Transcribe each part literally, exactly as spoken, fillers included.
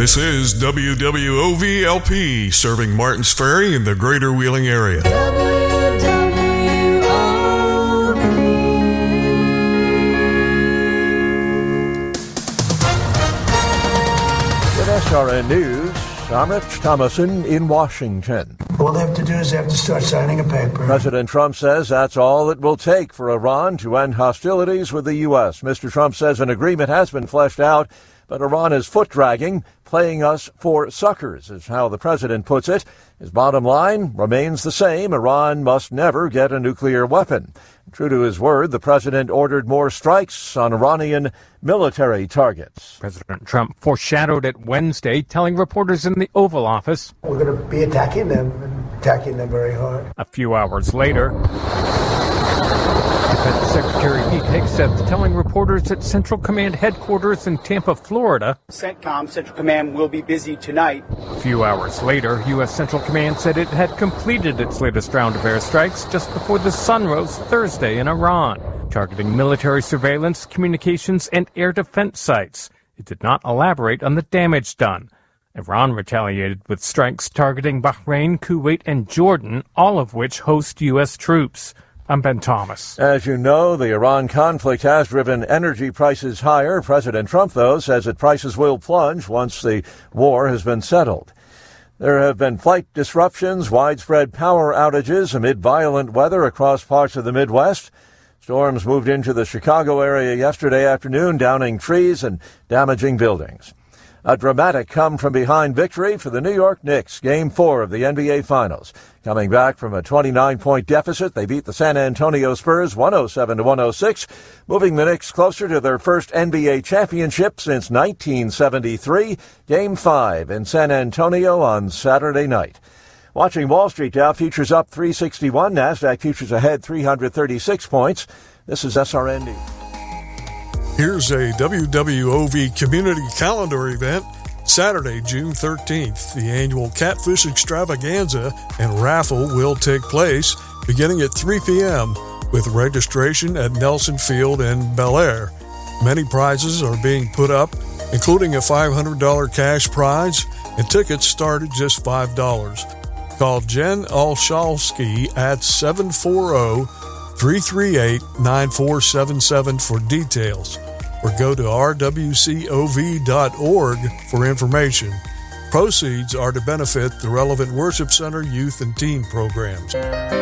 This is W W O V L P, serving Martins Ferry in the greater Wheeling area. W W O V. With S R N News, I'm Rich Thomason in Washington. All they have to do is they have to start signing a paper. President Trump says that's all it will take for Iran to end hostilities with the U S. Mister Trump says an agreement has been fleshed out, but Iran is foot-dragging, playing us for suckers, is how the president puts it. His bottom line remains the same. Iran must never get a nuclear weapon. True to his word, the president ordered more strikes on Iranian military targets. President Trump foreshadowed it Wednesday, telling reporters in the Oval Office, "We're going to be attacking them, and attacking them very hard." A few hours later, Defense Secretary Pete Hegseth telling reporters at Central Command headquarters in Tampa, Florida, CENTCOM, Central Command, will be busy tonight. A few hours later, U S. Central Command said it had completed its latest round of airstrikes just before the sun rose Thursday in Iran, targeting military surveillance, communications, and air defense sites. It did not elaborate on the damage done. Iran retaliated with strikes targeting Bahrain, Kuwait, and Jordan, all of which host U S troops. I'm Ben Thomas. As you know, the Iran conflict has driven energy prices higher. President Trump, though, says that prices will plunge once the war has been settled. There have been flight disruptions, widespread power outages amid violent weather across parts of the Midwest. Storms moved into the Chicago area yesterday afternoon, downing trees and damaging buildings. A dramatic come-from-behind victory for the New York Knicks, Game four of the N B A Finals. Coming back from a twenty-nine point deficit, they beat the San Antonio Spurs one oh seven to one oh six, moving the Knicks closer to their first N B A championship since nineteen seventy-three. Game five in San Antonio on Saturday night. Watching Wall Street, Dow futures up three sixty-one, NASDAQ futures ahead three hundred thirty-six points. This is S R N News. Here's a W W O V community calendar event. Saturday, June thirteenth, the annual Catfish Extravaganza and raffle will take place beginning at three p.m. with registration at Nelson Field in Bel Air. Many prizes are being put up, including a five hundred dollars cash prize, and tickets start at just five dollars. Call Jen Olszewski at seven four zero, three three eight, nine four seven seven for details, or go to r w c o v dot org for information. Proceeds are to benefit the Relevant Worship Center youth and teen programs.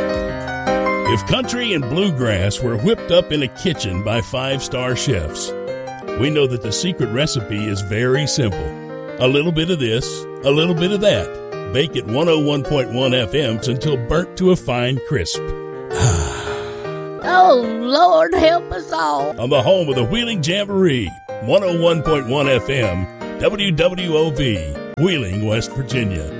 If country and bluegrass were whipped up in a kitchen by five-star chefs, we know that the secret recipe is very simple. A little bit of this, a little bit of that. Bake at one oh one point one F M's until burnt to a fine crisp. Oh, Lord, help us all. On the home of the Wheeling Jamboree, one oh one point one F M, W W O V, Wheeling, West Virginia.